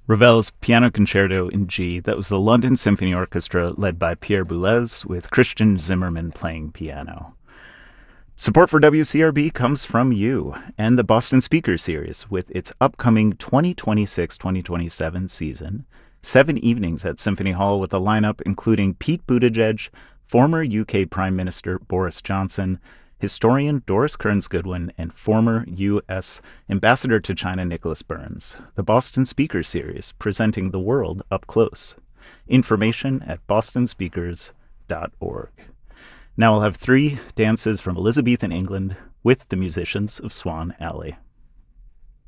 Ravel's Piano Concerto in G. That was the London Symphony Orchestra led by Pierre Boulez with Christian Zimmerman playing piano. Support for WCRB comes from you and the Boston Speaker Series with its upcoming 2026-2027 season. 7 evenings at Symphony Hall with a lineup including Pete Buttigieg, former UK Prime Minister Boris Johnson, historian Doris Kearns Goodwin, and former U.S. Ambassador to China Nicholas Burns. The Boston Speaker Series, presenting the world up close. Information at bostonspeakers.org. Now we'll have 3 dances from Elizabethan England with the musicians of Swan Alley.